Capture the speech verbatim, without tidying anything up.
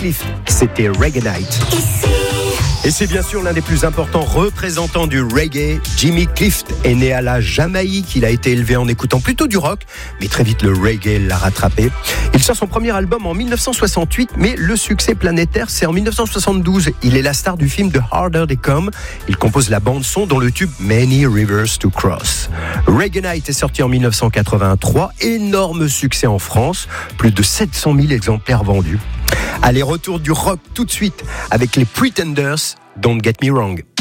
Clift, c'était Reggae Night. Et c'est bien sûr l'un des plus importants représentants du reggae. Jimmy Clift est né à la Jamaïque. Il a été élevé en écoutant plutôt du rock, mais très vite le reggae l'a rattrapé. Il sort son premier album en dix-neuf cent soixante-huit, mais le succès planétaire, c'est en dix-neuf cent soixante-douze. Il est la star du film The Harder They Come. Il compose la bande-son dont le tube Many Rivers to Cross. Reggae Night est sorti en dix-neuf cent quatre-vingt-trois. Énorme succès en France. Plus de sept cent mille exemplaires vendus. Allez, retour du rock tout de suite avec les Pretenders, Don't Get Me Wrong.